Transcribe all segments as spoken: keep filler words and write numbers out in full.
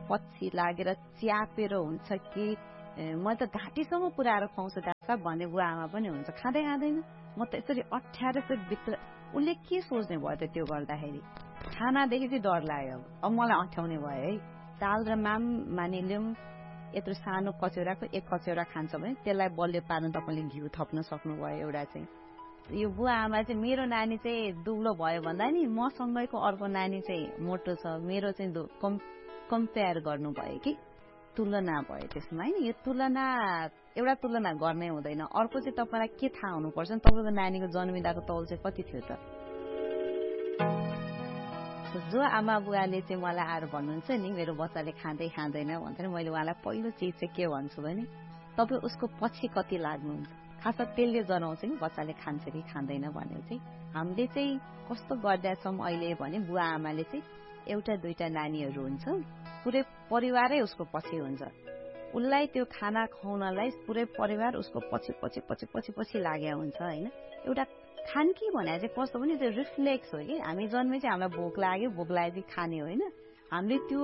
पछि लागेर च्यापेर हुन्छ कि म त घाँटीसम्म पुऱ्याएर खुवाउँछु दाजु भन्ने बुवा आमा पनि हुन्छ। खाँदै खाँदैन म त यसरी अठ्याएर चाहिँ भित्र उसले के सोच्ने भयो त त्यो गर्दाखेरि। खानादेखि चाहिँ डर लाग्यो। अब मलाई अँठ्याउने भयो है। दाल र माम मानिलिउँ यत्रो सानो कचौराको एक कचौरा खान्छ भने त्यसलाई बलियो पार्न तपाईँले घिउ थप्न सक्नुभयो। एउटा चाहिँ यो बुवा आमा चाहिँ मेरो नानी चाहिँ दुब्लो भयो भन्दा नि मसँगैको अर्को नानी चाहिँ मोटो छ, मेरो चाहिँ कम कम्पेयर गर्नुभयो कि तुलना भयो त्यसमा होइन। यो तुलना एउटा तुलना गर्नै हुँदैन। अर्को चाहिँ तपाईँलाई के थाहा हुनुपर्छ नि तपाईँको नानीको जन्मिँदाको तौल चाहिँ कति थियो त। जो आमा बुवाले चाहिँ मलाई आएर भन्नुहुन्छ नि मेरो बच्चाले खाँदै खाँदैन भन्दाखेरि मैले उहाँलाई पहिलो चिज चाहिँ के भन्छु भने तपाईँ उसको पछि कति लाग्नुहुन्छ। खास त्यसले जनाउँछ नि बच्चाले खान्छ कि खाँदैन भनेर चाहिँ। हामीले चाहिँ कस्तो गर्दैछौँ अहिले भने बुवा आमाले चाहिँ एउटा दुईटा नानीहरू हुन्छ पुरै परिवारै उसको पछि हुन्छ। उसलाई त्यो खाना खुवाउनलाई पुरै परिवार उसको पछि पछि पछि पछि पछि लागेको हुन्छ होइन। एउटा खानकी भने चाहिँ कस्तो पनि त्यो रिफ्लेक्स हो कि हामी जन्मे चाहिँ हामीलाई भोक लाग्यो, भोक लाग्यो खाने होइन। हामीले त्यो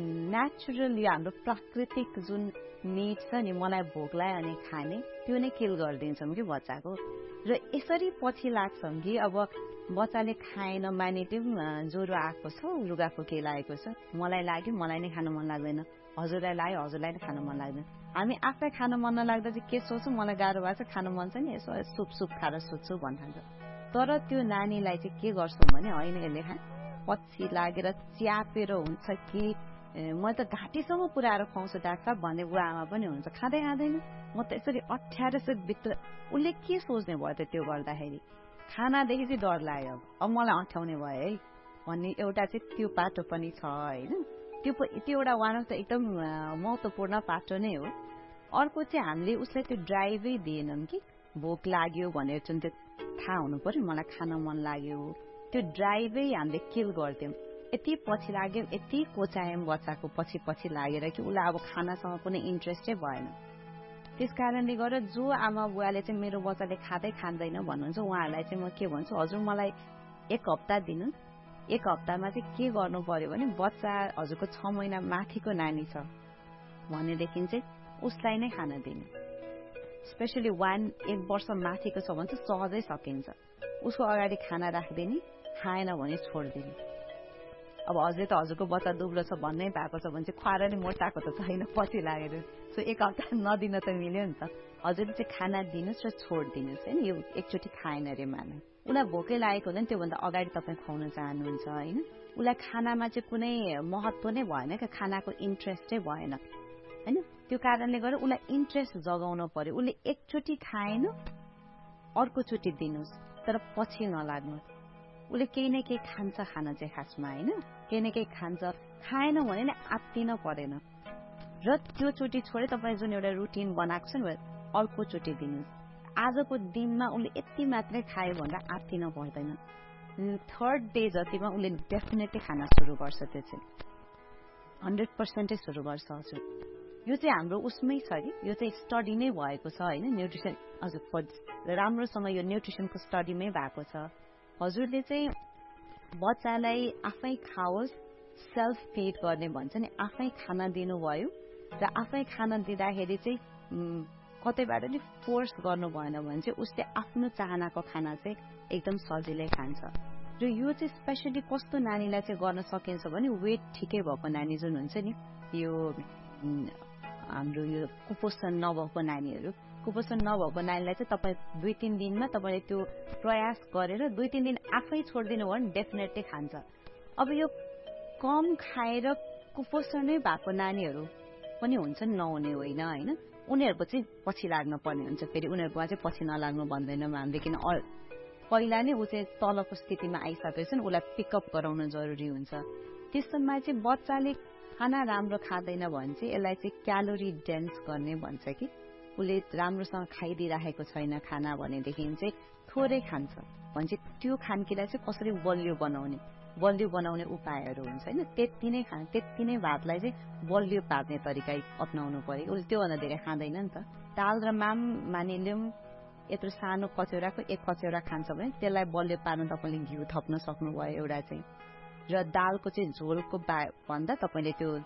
नेचुरल यो हाम्रो प्राकृतिक जुन निड छ नि मलाई भोक लाग्यो अनि खाने त्यो नै किल गरिदिन्छौँ कि बच्चाको। र यसरी पछि लाग्छौँ कि अब बच्चाले खाएन मानिलिउँ ज्वरो आएको छ, लुगाको के लागेको छ, मलाई लाग्यो मलाई नै खान मन लाग्दैन, हजुरलाई लाग्यो हजुरलाई नै खान मन लाग्दैन। हामी आफै खान मन नलाग्दा चाहिँ के सोच्छौँ मलाई गाह्रो भएको छ खान मन छ नि यसो सुप सुप खाएर सुत्छु भन्छ। तर त्यो नानीलाई चाहिँ के गर्छौँ भने होइन यसले खा पछि लागेर च्यापेर हुन्छ कि म त घाँटीसम्म पुऱ्याएर खुवाउँछु डाक्टर भन्ने बुवा आमा पनि हुन्छ। खाँदै खाँदैन म त यसरी अठ्याएर चाहिँ भित्र उसले के सोच्ने भयो त त्यो गर्दाखेरि। खानादेखि चाहिँ डर लाग्यो। अब मलाई अँठ्याउने भयो है भन्ने एउटा चाहिँ त्यो पाटो पनि छ होइन। त्यो त्यो एउटा वान अफ द एकदम महत्त्वपूर्ण पाटो नै हो। अर्को चाहिँ हामीले उसलाई त्यो ड्राइभै दिएनौँ कि भोक लाग्यो भनेर चाहिँ त्यो थाहा हुनु पर्यो मलाई खान मन लाग्यो त्यो ड्राइभै हामीले किल गरिदियौँ। यति पछि लाग्यौँ यति कोचायौँ बच्चाको पछि पछि लागेर कि उसलाई अब खानासँग कुनै इन्ट्रेस्टै भएन। त्यस कारणले गर्दा जो आमा बुवाले चाहिँ मेरो बच्चाले खाँदै खाँदैन भन्नुहुन्छ उहाँहरूलाई चाहिँ म के भन्छु हजुर मलाई एक हप्ता दिनु। एक हप्तामा चाहिँ के गर्नु पर्यो भने बच्चा हजुरको छ महिना माथिको नानी छ भनेदेखि चाहिँ उसलाई नै खान दिने। स्पेसली वान एक वर्ष माथिको छ भने चाहिँ सहजै सकिन्छ। उसको अगाडि खाना राखिदिने, खाएन भने छोडिदिने। अब हजुरले त हजुरको बच्चा दुब्लो छ भन्नै भएको छ भने चाहिँ खुवाएर नि मोटाएको त छैन पछि लागेर सो एक हप्ता नदिन त मिल्यो नि त। हजुरले चाहिँ खाना दिनुहोस् र छोडिदिनुहोस् होइन। यो एकचोटि खाएन अरे मान उसलाई भोकै लागेको हुँदैन त्योभन्दा अगाडि तपाईँ खुवाउन चाहनुहुन्छ होइन। उसलाई खानामा चाहिँ कुनै महत्त्व नै भएन क्या, खानाको इन्ट्रेस्टै भएन होइन। त्यो कारणले गर्दा उसलाई इन्ट्रेस्ट जगाउनु पर्यो। उसले एकचोटि खाएन अर्कोचोटि दिनुहोस् तर पछि नलाग्नु। उसले केही न केही खान्छ खान चाहिँ खासमा होइन, केही न केही खान्छ। खाएन भने नि आत्तिन परेन र त्यो चोटि छोडे तपाईँ जुन एउटा रुटिन बनाएको छ नि अर्कोचोटि दिनुहोस्। आजको दिनमा उसले यति मात्रै खायो भन्दा आत्तिन पर्दैन। थर्ड डे जतिमा उसले डेफिनेटली खाना सुरु गर्छ। त्यो चाहिँ हन्ड्रेड पर्सेन्टै सुरु गर्छ हजुर। यो चाहिँ हाम्रो उसमै छ कि यो चाहिँ स्टडी नै भएको छ होइन। न्युट्रिसन हजुर राम्रोसँग यो न्युट्रिसनको स्टडीमै भएको छ। हजुरले चाहिँ बच्चालाई आफै खाओस् सेल्फ फिड गर्ने भन्छ नि आफै खाना दिनुभयो र आफै खाना दिँदाखेरि चाहिँ कतैबाट नि फोर्स गर्नु भएन भने चाहिँ उसले आफ्नो चाहनाको खाना चाहिँ एकदम सजिलै खान्छ। र यो चाहिँ स्पेसली कस्तो नानीलाई चाहिँ गर्न सकिन्छ भने वेट ठिकै भएको नानी जुन हुन्छ नि यो हाम्रो यो कुपोषण नभएको नानीहरू कुपोषण नभएको नानीलाई चाहिँ तपाईँ दुई तिन दिनमा तपाईँले त्यो प्रयास गरेर दुई तिन दिन आफै छोडिदिनु भयो भने डेफिनेटली खान्छ। अब यो कम खाएर कुपोषणै भएको नानीहरू पनि हुन्छन् नहुने होइन होइन। उनीहरूको चाहिँ पछि लाग्न पर्ने हुन्छ। फेरि उनीहरूकोमा चाहिँ पछि नलाग्नु भन्दैनौँ हामीले किन पहिला नै ऊ चाहिँ तलको स्थितिमा आइसकेको छ नि उसलाई पिकअप गराउनु जरुरी हुन्छ। त्यसमा चाहिँ बच्चाले खाना राम्रो खाँदैन भने चाहिँ यसलाई चाहिँ क्यालोरी डेन्स गर्ने भन्छ कि उसले राम्रोसँग खाइदिइराखेको छैन खाना भनेदेखि चाहिँ थोरै खान्छ भन्छ। त्यो खानकीलाई चाहिँ कसरी बलियो बनाउने बलियो बनाउने उपायहरू हुन्छ होइन। त्यति नै खा त्यति नै भातलाई चाहिँ बलियो पार्ने तरिका अप्नाउनु पर्यो। उसले त्योभन्दा धेरै खाँदैन नि त। दाल र माम मानिलिउँ यत्रो सानो कचौराको एक कचौरा खान्छ भने त्यसलाई बलियो पार्न तपाईँले घिउ थप्न सक्नुभयो एउटा चाहिँ। र दालको चाहिँ झोलको बा भन्दा तपाईँले त्यो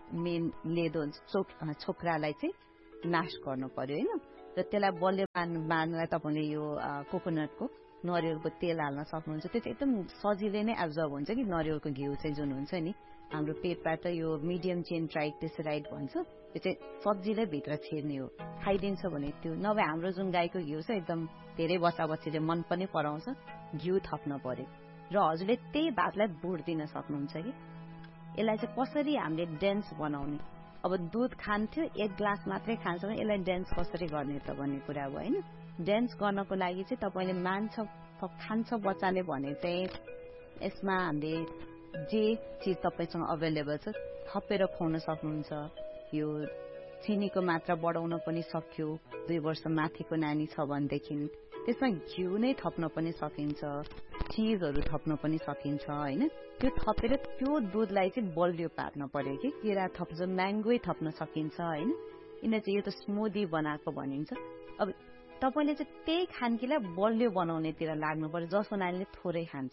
मेन लेदो चोक छोक्रालाई चाहिँ नाश गर्नु पर्यो होइन। र त्यसलाई बलियो पार्नलाई तपाईँले यो कोकोनटको नरिवलको तेल हाल्न सक्नुहुन्छ। त्यो चाहिँ एकदम सजिलै नै एब्जर्ब हुन्छ कि नरिवलको घिउ चाहिँ जुन हुन्छ नि हाम्रो पेटबाट यो मिडियम चेन ट्राइग्लिसराइड भन्छ, त्यो चाहिँ सजिलै भित्र छिर्ने हो, खाइदिन्छ भने त्यो। नभए हाम्रो जुन गाईको घिउ छ एकदम धेरै बच्चा बच्चीले मन पनि पराउँछ, घिउ थप्न पर्यो। र हजुरले त्यही भातलाई बुढ्दिन सक्नुहुन्छ कि यसलाई चाहिँ कसरी हामीले डेन्स बनाउने। अब दुध खान्थ्यो एक ग्लास मात्रै खान्छ भने यसलाई डेन्स कसरी गर्ने त भन्ने कुरा हो होइन। डेन्स गर्नको लागि चाहिँ तपाईँले मान्छ खान्छ बच्चाले भने चाहिँ यसमा हामीले जे चिज तपाईँसँग अभाइलेबल छ थपेर खुवाउन सक्नुहुन्छ। यो चिनीको मात्रा बढाउन पनि सक्यो, दुई वर्ष माथिको नानी छ भनेदेखि त्यसमा घिउ नै थप्न पनि सकिन्छ, चिजहरू थप्न पनि सकिन्छ होइन। त्यो थपेर त्यो दुधलाई चाहिँ बलियो पार्न पर्यो कि केरा थप्छ, म्याङ्गोै थप्न सकिन्छ होइन। यिनीहरू चाहिँ यो त स्मुदी बनाएको भनिन्छ। अब तपाईँले चाहिँ त्यही खानकीलाई बलियो बनाउनेतिर लाग्नु पर्यो जसको नानीले थोरै खान्छ।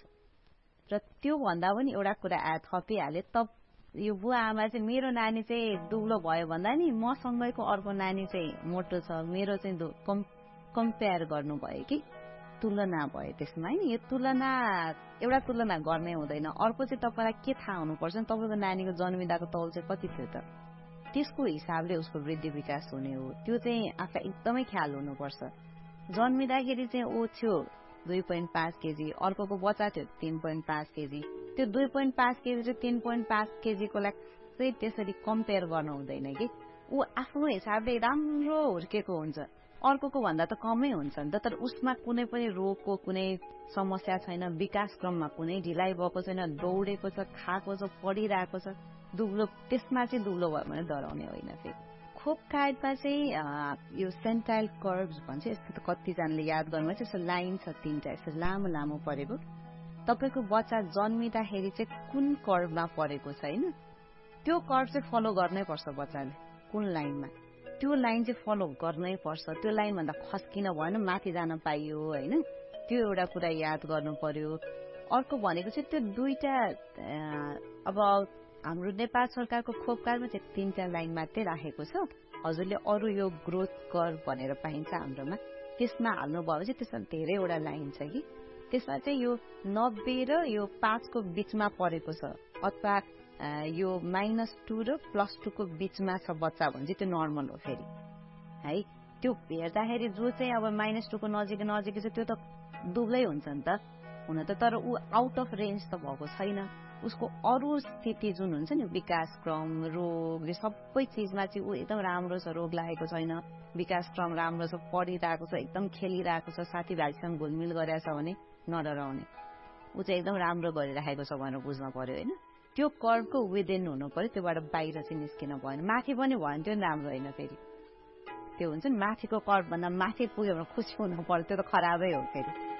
र त्यो भन्दा पनि एउटा कुरा आ थपिहाले त यो बुवा आमा चाहिँ मेरो नानी चाहिँ दुब्लो भयो भन्दा नि मसँगैको अर्को नानी चाहिँ मोटो छ, मेरो चाहिँ कम् कम्पेयर गर्नुभयो कि तुलना भयो त्यसमा होइन। यो तुलना एउटा तुलना गर्नै हुँदैन। अर्को चाहिँ तपाईँलाई के थाहा हुनुपर्छ नि तपाईँको नानीको जन्मिँदाको तौल चाहिँ कति थियो त, त्यसको हिसाबले उसको वृद्धि विकास हुने हो। त्यो चाहिँ आफै एकदमै ख्याल हुनुपर्छ। जन्मिँदाखेरि चाहिँ ऊ थियो दुई पोइन्ट पाँच केजी, अर्कोको बच्चा थियो तीन पोइन्ट पाँच केजी। त्यो दुई पोइन्ट पाँच केजी र तीन पोइन्ट पाँच केजीको लागि चाहिँ त्यसरी कम्पेयर गर्नु हुँदैन कि ऊ आफ्नो हिसाबले राम्रो हुर्केको हुन्छ, अर्कोको भन्दा त कमै हुन्छ नि त। तर उसमा कुनै पनि रोगको कुनै समस्या छैन, विकास क्रममा कुनै ढिलाइ भएको छैन, दौडेको छ, खाएको छ, पढिरहेको छ, दुब्लो त्यसमा चाहिँ दुब्लो भयो भने डराउने होइन। फेरि खोप कार्डमा चाहिँ यो सेन्टाइल कर्भ्स भन्छ, यस्तो त कतिजनाले याद गर्नुभयो। यस्तो लाइन छ तिनवटा यस्तो लामो लामो परेको। तपाईँको बच्चा जन्मिँदाखेरि चाहिँ कुन कर्भमा परेको छ होइन, त्यो कर्भ चाहिँ फलो गर्नै पर्छ बच्चाले। कुन लाइनमा त्यो लाइन चाहिँ फलो गर्नै पर्छ। त्यो लाइनभन्दा खस्किन भएन, माथि जान पाइयो होइन, त्यो एउटा कुरा याद गर्नु पर्यो। अर्को भनेको चाहिँ त्यो दुईटा अब हाम्रो नेपाल सरकारको खोप कार्डमा चाहिँ तीनटा लाइन मात्रै राखेको छ। हजुरले अरू यो ग्रोथ कर्भ भनेर पाइन्छ हाम्रोमा, त्यसमा हाल्नुभयो भने चाहिँ त्यसमा धेरैवटा लाइन छ कि त्यसमा चाहिँ यो नब्बे र यो पाँचको बिचमा परेको छ, अथवा यो माइनस टू र प्लस टूको बिचमा छ बच्चा भने चाहिँ त्यो नर्मल हो। फेरि है त्यो हेर्दाखेरि जो चाहिँ अब माइनस टूको नजिक नजिकै छ त्यो त दुब्लै हुन्छ नि त हुन त। तर ऊ आउट अफ रेन्ज त भएको छैन। उसको अरू स्थिति जुन हुन्छ नि विकास क्रम, रोग, सबै चिजमा चाहिँ ऊ एकदम राम्रो छ, रोग लागेको छैन, विकास क्रम राम्रो छ, पढिरहेको छ, एकदम खेलिरहेको छ, साथीभाइसँग घुलमिल गरेको छ भने नडराउने। ऊ चाहिँ एकदम राम्रो गरिराखेको छ भनेर बुझ्न पर्यो होइन। त्यो कर्भको विदिन हुनु पर्यो, त्योबाट बाहिर चाहिँ निस्किन भएन। माथि पनि भयो भने त्यो राम्रो होइन। फेरि त्यो हुन्छ नि माथिको कर्भ भन्दा माथि पुग्यो भने खुसी हुनु पर्यो, त्यो त खराबै हो फेरि।